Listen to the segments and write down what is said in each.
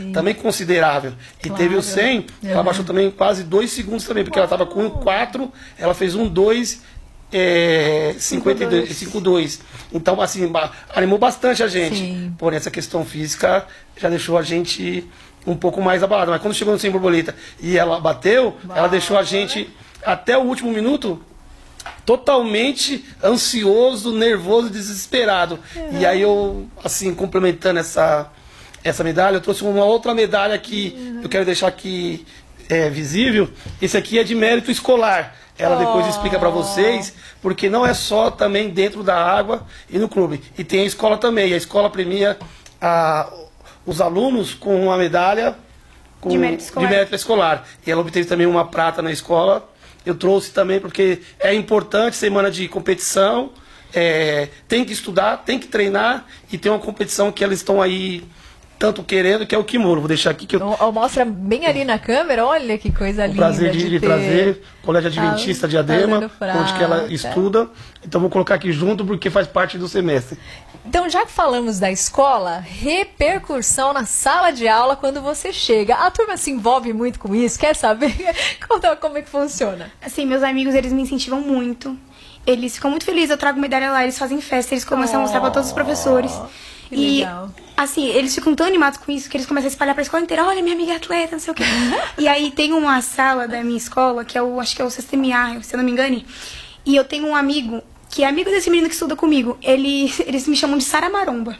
também considerável. E teve o 100, ela baixou também quase 2 segundos também, porque ela estava com 1,4, ela fez 1,2, 5,2. Então, assim, animou bastante a gente. Sim. Porém, essa questão física já deixou a gente um pouco mais abalado. Mas quando chegou no 100 borboleta e ela bateu, ela deixou a gente até o último minuto totalmente ansioso, nervoso, desesperado. E aí eu, assim, complementando essa medalha, eu trouxe uma outra medalha que eu quero deixar aqui visível. Esse aqui é de mérito escolar. Ela depois explica para vocês, porque não é só também dentro da água e no clube. E tem a escola também. A escola premia os alunos com uma medalha de mérito escolar. E ela obteve também uma prata na escola. Eu trouxe também porque é importante, semana de competição, tem que estudar, tem que treinar, e tem uma competição que elas estão aí tanto querendo, que é o kimono. Vou deixar aqui que eu... Mostra bem ali na câmera, olha que coisa linda. Prazer de trazer, Colégio Adventista de Diadema, onde que ela estuda. Então vou colocar aqui junto porque faz parte do semestre. Então, já que falamos da escola, repercussão na sala de aula quando você chega. A turma se envolve muito com isso? Quer saber? Conta como é que funciona. Assim, meus amigos, eles me incentivam muito. Eles ficam muito felizes, eu trago medalha lá, eles fazem festa, eles começam a mostrar pra todos os professores. Que legal. Assim, eles ficam tão animados com isso que eles começam a espalhar pra escola inteira. Olha, minha amiga é atleta, não sei o quê. E aí tem uma sala da minha escola, que acho que é o sexto MA, se eu não me engane. E eu tenho um amigo, que é amigo desse menino que estuda comigo. Eles me chamam de Sara Maromba.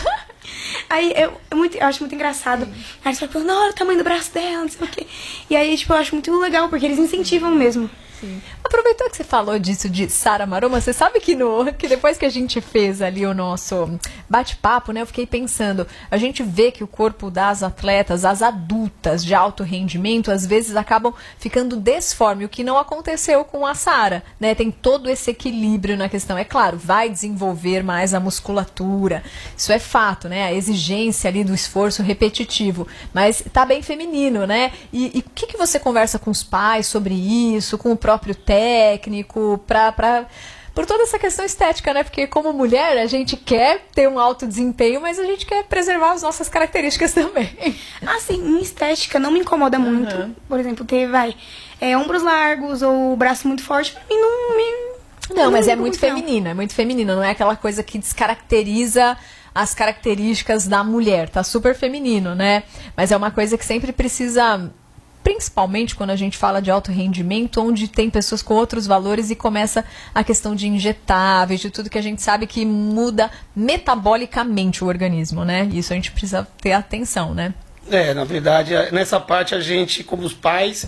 Aí eu acho muito engraçado. Aí eles falam, não, olha o tamanho do braço dela, não sei o quê. E aí, tipo, eu acho muito legal, porque eles incentivam mesmo. Sim. Aproveitou que você falou disso de Sara Maromba, você sabe que depois que a gente fez ali o nosso bate-papo, né, eu fiquei pensando, a gente vê que o corpo das atletas, as adultas de alto rendimento, às vezes acabam ficando desforme, o que não aconteceu com a Sara, né, tem todo esse equilíbrio na questão, é claro, vai desenvolver mais a musculatura, isso é fato, né, a exigência ali do esforço repetitivo, mas tá bem feminino, né, e o que você conversa com os pais sobre isso, com o próprio técnico, por toda essa questão estética, né? Porque como mulher, a gente quer ter um alto desempenho, mas a gente quer preservar as nossas características também. Assim, em estética não me incomoda muito. Por exemplo, ter, ombros largos ou braço muito forte, pra mim Não, mas é muito feminina, não é aquela coisa que descaracteriza as características da mulher, tá super feminino, né? Mas é uma coisa que sempre precisa... Principalmente quando a gente fala de alto rendimento, onde tem pessoas com outros valores e começa a questão de injetáveis, de tudo que a gente sabe que muda metabolicamente o organismo, né? Isso a gente precisa ter atenção, né? Na verdade, nessa parte a gente, como os pais,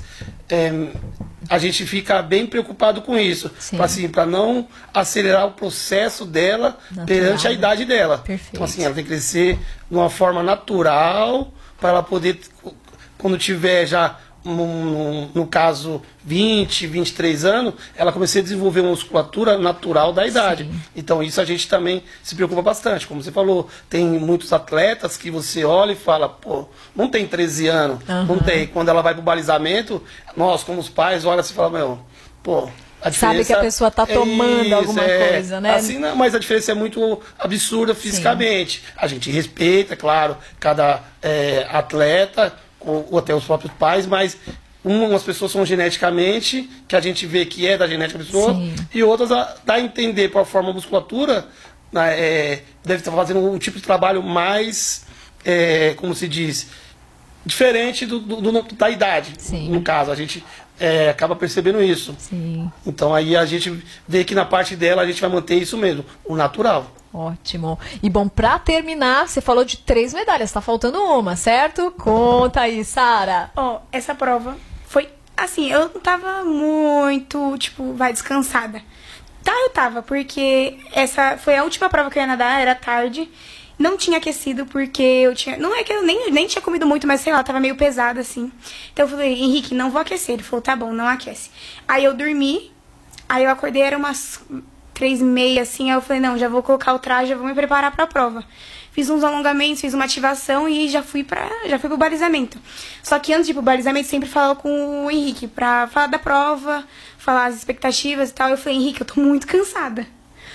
a gente fica bem preocupado com isso. Assim, para não acelerar o processo dela perante a idade dela. Perfeito. Então, assim, ela tem que crescer de uma forma natural para ela poder... Quando tiver já, no caso, 20, 23 anos, ela começa a desenvolver uma musculatura natural da idade. Então, isso a gente também se preocupa bastante. Como você falou, tem muitos atletas que você olha e fala, pô, não tem 13 anos, não tem. Quando ela vai pro balizamento, nós, como os pais, olha e fala, meu, pô... Sabe que a pessoa está tomando alguma coisa, né? Assim, não, mas a diferença é muito absurda fisicamente. A gente respeita, claro, cada atleta... ou até os próprios pais, mas umas pessoas são geneticamente, que a gente vê que é da genética da pessoa, e outras dá a entender por forma a musculatura, deve estar fazendo um tipo de trabalho mais, como se diz, diferente da idade. No caso, a gente acaba percebendo isso. Então aí a gente vê que na parte dela a gente vai manter isso mesmo, o natural. Ótimo. E bom, pra terminar, você falou de 3 medalhas, tá faltando uma, certo? Conta aí, Sara. Essa prova foi assim, eu não tava muito, descansada. Eu tava, porque essa foi a última prova que eu ia nadar, era tarde. Não tinha aquecido, porque eu tinha... Não é que eu nem tinha comido muito, mas sei lá, tava meio pesado, assim. Então eu falei, Henrique, não vou aquecer. Ele falou, tá bom, não aquece. Aí eu dormi, aí eu acordei, era umas 3h30, assim, aí eu falei, não, já vou colocar o traje, já vou me preparar pra prova. Fiz uns alongamentos, fiz uma ativação e já fui pro balizamento. Só que antes de ir pro balizamento, sempre falo com o Henrique pra falar da prova, falar as expectativas e tal. Eu falei, Henrique, eu tô muito cansada.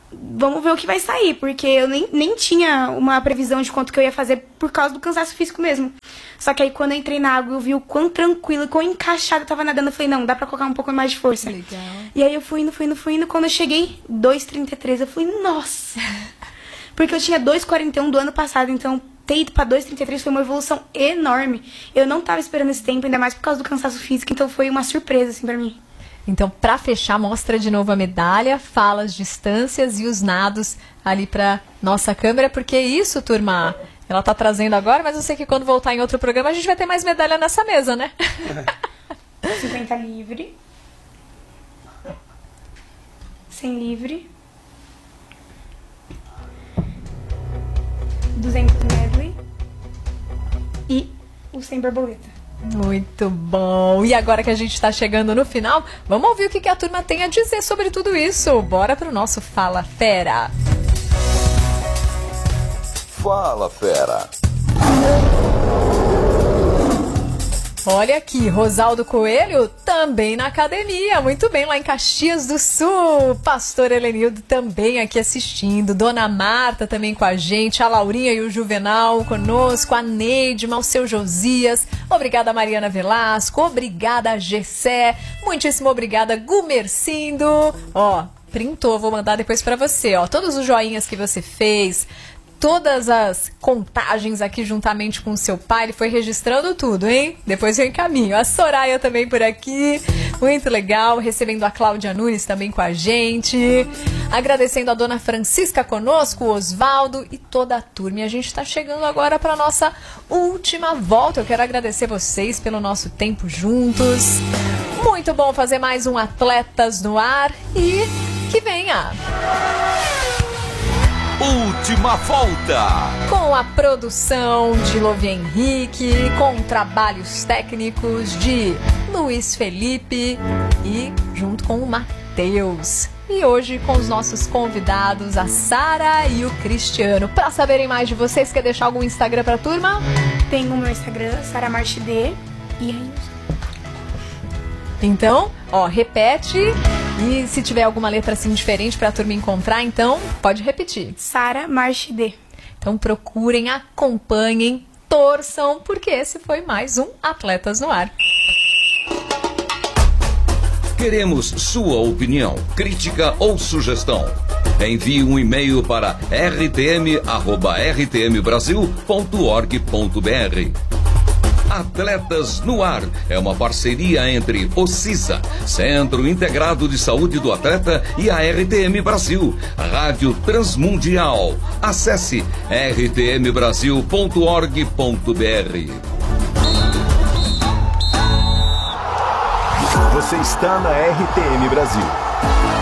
vamos ver o que vai sair, porque eu nem tinha uma previsão de quanto que eu ia fazer por causa do cansaço físico mesmo. Só que aí quando eu entrei na água, eu vi o quão tranquilo, quão encaixada eu tava nadando, eu falei, não, dá pra colocar um pouco mais de força. Legal. E aí eu fui indo, quando eu cheguei 2,33, eu falei, nossa! Porque eu tinha 2,41 do ano passado, então ter ido pra 2,33 foi uma evolução enorme. Eu não tava esperando esse tempo, ainda mais por causa do cansaço físico, então foi uma surpresa, assim, pra mim. Então, para fechar, mostra de novo a medalha, fala as distâncias e os nados ali para nossa câmera, porque isso, turma, ela tá trazendo agora, mas eu sei que quando voltar em outro programa a gente vai ter mais medalha nessa mesa, né? 50 livre. 100 livre. 200 medley. E o 100 borboleta. Muito bom. E agora que a gente está chegando no final, vamos ouvir o que a turma tem a dizer sobre tudo isso. Bora pro nosso Fala Fera. Fala Fera. Olha aqui, Rosaldo Coelho também na academia, muito bem, lá em Caxias do Sul. Pastor Helenildo também aqui assistindo, Dona Marta também com a gente, a Laurinha e o Juvenal conosco, a Neidma, o seu Josias, obrigada Mariana Velasco, obrigada Gessé, muitíssimo obrigada Gumercindo. Ó, printou, vou mandar depois pra você, ó, todos os joinhas que você fez, todas as contagens aqui juntamente com o seu pai, ele foi registrando tudo, hein? Depois eu encaminho. A Soraya também por aqui, muito legal, recebendo a Cláudia Nunes também com a gente, agradecendo a dona Francisca conosco, o Osvaldo e toda a turma. E a gente está chegando agora para nossa última volta. Eu quero agradecer vocês pelo nosso tempo juntos. Muito bom fazer mais um Atletas no Ar e que venha! Última volta. Com a produção de Lovia Henrique, com trabalhos técnicos de Luiz Felipe e junto com o Matheus. E hoje com os nossos convidados, a Sara e o Cristiano. Para saberem mais de vocês, quer deixar algum Instagram pra turma? Tem o meu Instagram, Sara Marchidê, e aí... Então, ó, repete. E se tiver alguma letra assim diferente pra turma encontrar, então pode repetir. Sara Marchidê. Então procurem, acompanhem, torçam, porque esse foi mais um Atletas no Ar. Queremos sua opinião, crítica ou sugestão. Envie um e-mail para rtm@rtmbrasil.org.br. Atletas no Ar é uma parceria entre o CISA, Centro Integrado de Saúde do Atleta, e a RTM Brasil, Rádio Transmundial. Acesse rtmbrasil.org.br. Você está na RTM Brasil.